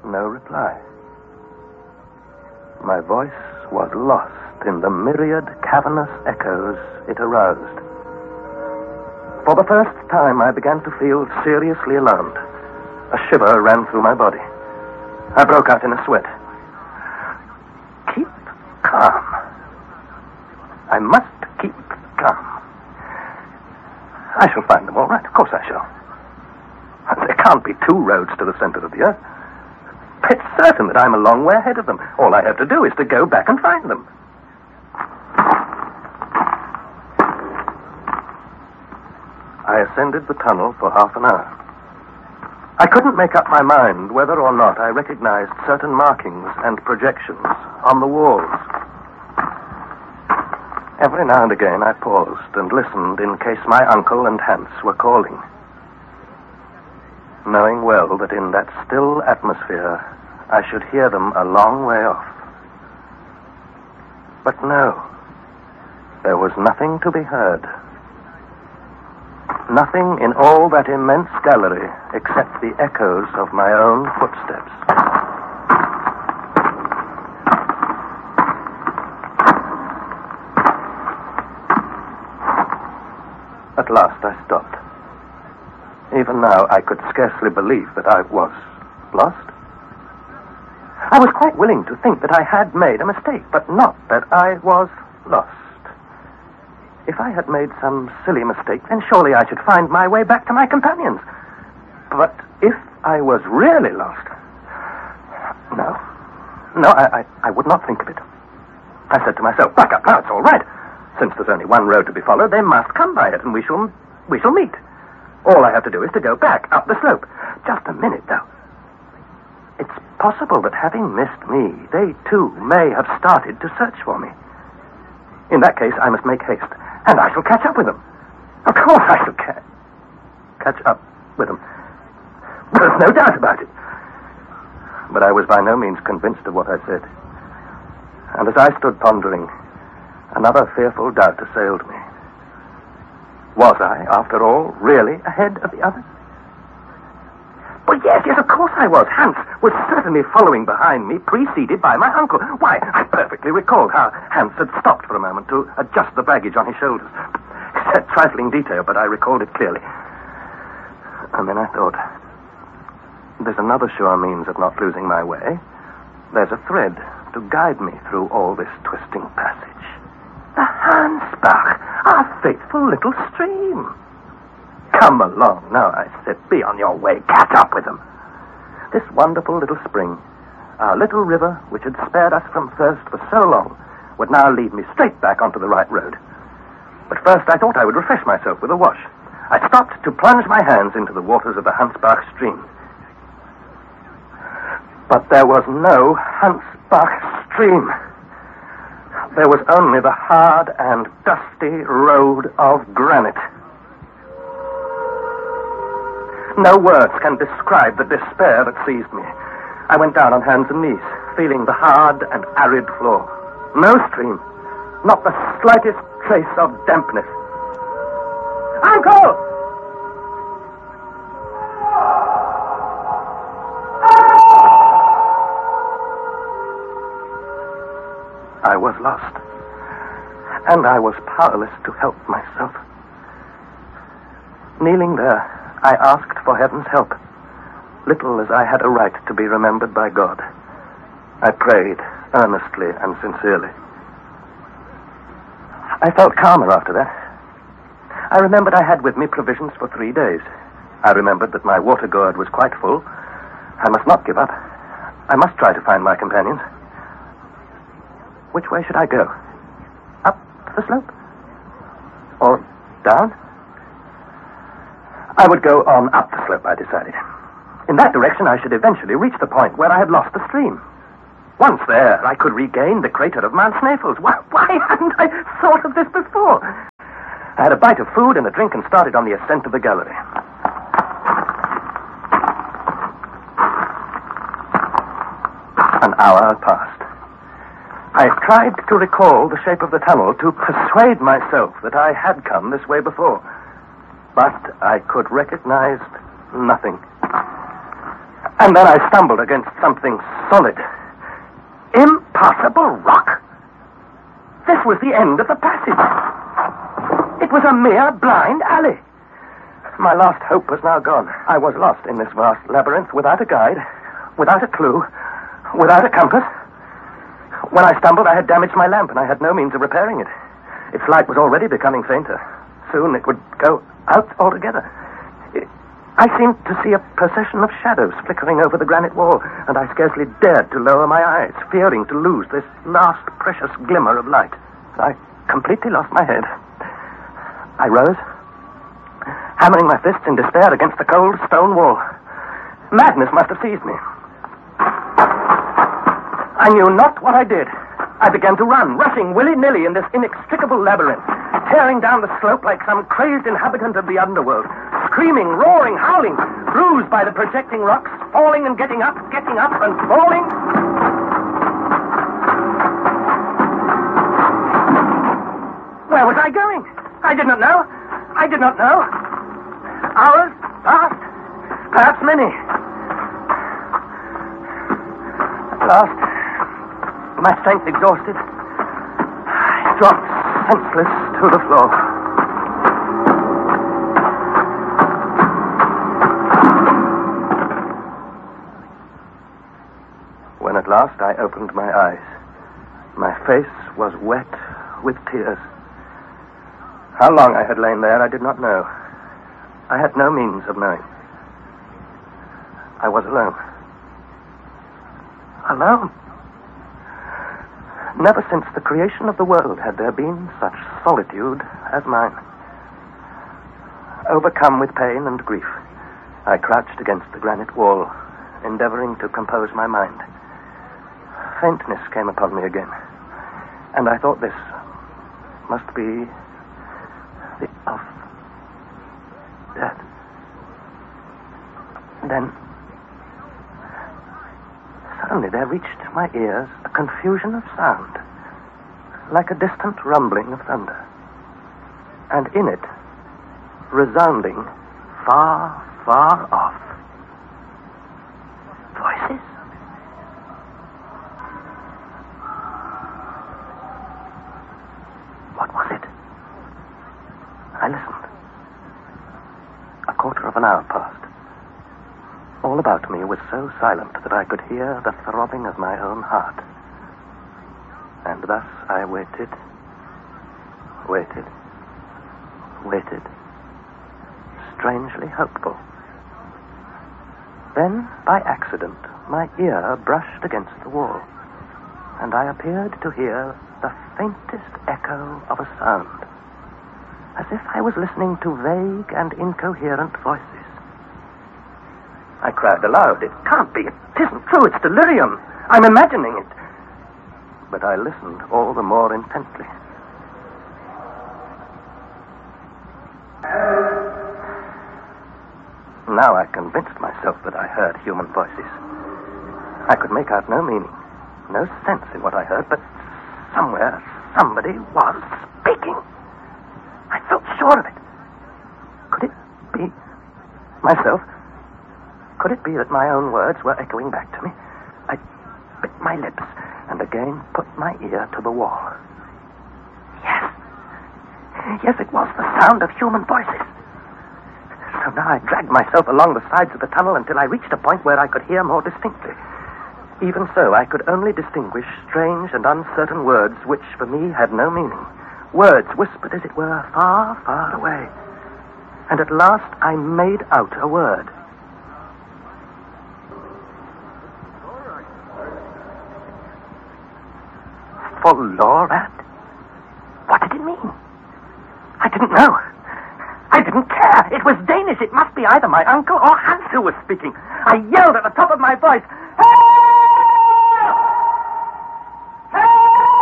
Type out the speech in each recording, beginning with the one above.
No reply. My voice was lost in the myriad cavernous echoes it aroused. For the first time, I began to feel seriously alarmed. A shiver ran through my body. I broke out in a sweat. Keep calm. I must keep calm. I shall find them all right. Of course I shall. There can't be two roads to the center of the earth. It's certain that I'm a long way ahead of them. All I have to do is to go back and find them. I ascended the tunnel for half an hour. I couldn't make up my mind whether or not I recognized certain markings and projections on the walls. Every now and again I paused and listened in case my uncle and Hans were calling, knowing well that in that still atmosphere I should hear them a long way off. But no, there was nothing to be heard. Nothing in all that immense gallery except the echoes of my own footsteps. At last I stopped. Even now I could scarcely believe that I was lost. I was quite willing to think that I had made a mistake, but not that I was lost. If I had made some silly mistake, then surely I should find my way back to my companions. But if I was really lost... No, I would not think of it. I said to myself, back up now, it's all right. Since there's only one road to be followed, they must come by it, and we shall meet. All I have to do is to go back, up the slope. Just a minute, though. It's possible that having missed me, they, too, may have started to search for me. In that case, I must make haste, and I shall catch up with them. Of course I shall catch up with them. There's no doubt about it. But I was by no means convinced of what I said. And as I stood pondering, another fearful doubt assailed me. Was I, after all, really ahead of the others? Well, yes, of course I was. Hans was certainly following behind me, preceded by my uncle. Why, I perfectly recalled how Hans had stopped for a moment to adjust the baggage on his shoulders. It's a trifling detail, but I recalled it clearly. And then I thought, there's another sure means of not losing my way. There's a thread to guide me through all this twisting passage. The Hansbach, our faithful little stream. Come along now, I said. Be on your way. Catch up with them. This wonderful little spring, our little river, which had spared us from thirst for so long, would now lead me straight back onto the right road. But first I thought I would refresh myself with a wash. I stopped to plunge my hands into the waters of the Hansbach stream. But there was no Hansbach stream. There was only the hard and dusty road of granite. No words can describe the despair that seized me. I went down on hands and knees, feeling the hard and arid floor. No stream, not the slightest trace of dampness. Uncle! I was lost, and I was powerless to help myself. Kneeling there, I asked for heaven's help, little as I had a right to be remembered by God. I prayed earnestly and sincerely. I felt calmer after that. I remembered I had with me provisions for 3 days. I remembered that my water gourd was quite full. I must not give up. I must try to find my companions. Which way should I go? Up the slope? Or down? I would go on up the slope, I decided. In that direction, I should eventually reach the point where I had lost the stream. Once there, I could regain the crater of Mount Snæfell. Why hadn't I thought of this before? I had a bite of food and a drink and started on the ascent of the gallery. An hour passed. I tried to recall the shape of the tunnel to persuade myself that I had come this way before. But I could recognize nothing. And then I stumbled against something solid. Impossible rock. This was the end of the passage. It was a mere blind alley. My last hope was now gone. I was lost in this vast labyrinth without a guide, without a clue, without a compass. When I stumbled, I had damaged my lamp, and I had no means of repairing it. Its light was already becoming fainter. Soon it would go out altogether. I seemed to see a procession of shadows flickering over the granite wall, and I scarcely dared to lower my eyes, fearing to lose this last precious glimmer of light. I completely lost my head. I rose, hammering my fists in despair against the cold stone wall. Madness must have seized me. I knew not what I did. I began to run, rushing willy-nilly in this inextricable labyrinth, tearing down the slope like some crazed inhabitant of the underworld, screaming, roaring, howling, bruised by the projecting rocks, falling and getting up and falling. Where was I going? I did not know. I did not know. Hours passed, perhaps many. At last, my strength exhausted, I dropped senseless to the floor. When at last I opened my eyes, my face was wet with tears. How long I had lain there, I did not know. I had no means of knowing. I was alone. Alone. Never since the creation of the world had there been such solitude as mine. Overcome with pain and grief, I crouched against the granite wall, endeavoring to compose my mind. Faintness came upon me again, and I thought this must be the of death. Then, suddenly there reached my ears a confusion of sound, like a distant rumbling of thunder, and in it, resounding far, far off, voices. What was it? I listened. A quarter of an hour passed. All about me was so silent that I could hear the throbbing of my own heart. And thus I waited, strangely hopeful. Then, by accident, my ear brushed against the wall, and I appeared to hear the faintest echo of a sound, as if I was listening to vague and incoherent voices. I cried aloud, "It can't be, it isn't true, it's delirium. I'm imagining it." But I listened all the more intently. Now I convinced myself that I heard human voices. I could make out no meaning, no sense in what I heard, but somewhere somebody was speaking. I felt sure of it. Could it be myself? Could it be that my own words were echoing back to me? I bit my lips and again put my ear to the wall. Yes, it was the sound of human voices. So now I dragged myself along the sides of the tunnel until I reached a point where I could hear more distinctly. Even so, I could only distinguish strange and uncertain words which for me had no meaning. Words whispered, as it were, far, far away. And at last I made out a word. Forlorat? What did it mean? I didn't know. I didn't care. It was Danish. It must be either my uncle or Hans who was speaking. I yelled at the top of my voice, "Help! Help!"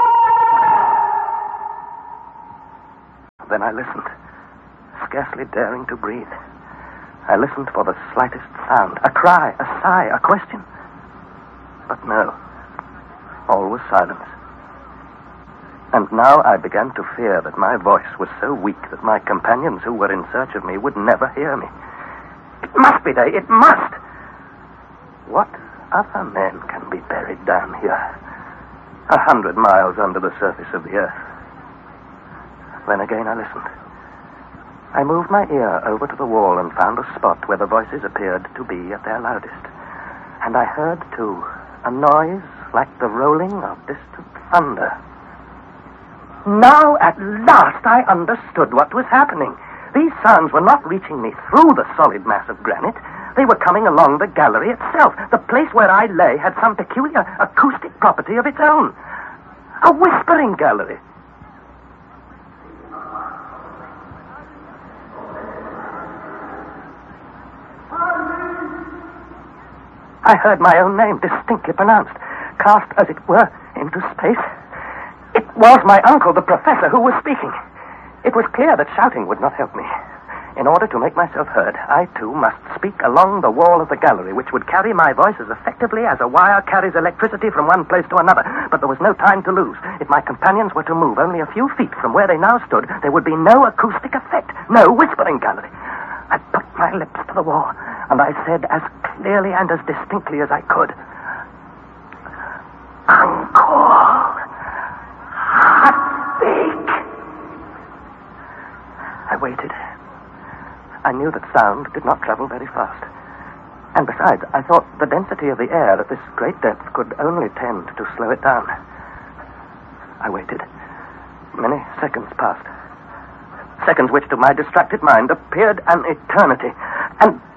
Then I listened, scarcely daring to breathe. I listened for the slightest sound, a cry, a sigh, a question. But no, all was silence. And now I began to fear that my voice was so weak that my companions who were in search of me would never hear me. It must be they, it must. What other men can be buried down here, 100 miles under the surface of the earth? Then again I listened. I moved my ear over to the wall and found a spot where the voices appeared to be at their loudest. And I heard, too, a noise like the rolling of distant thunder. Now, at last, I understood what was happening. These sounds were not reaching me through the solid mass of granite. They were coming along the gallery itself. The place where I lay had some peculiar acoustic property of its own. A whispering gallery. I heard my own name distinctly pronounced, cast, as it were, into space. It was my uncle, the professor, who was speaking. It was clear that shouting would not help me. In order to make myself heard, I, too, must speak along the wall of the gallery, which would carry my voice as effectively as a wire carries electricity from one place to another. But there was no time to lose. If my companions were to move only a few feet from where they now stood, there would be no acoustic effect, no whispering gallery. I put my lips to the wall, and I said as clearly and as distinctly as I could, "Uncle Hardwick." I waited. I knew that sound did not travel very fast. And besides, I thought the density of the air at this great depth could only tend to slow it down. I waited. Many seconds passed. Seconds which, to my distracted mind, appeared an eternity. And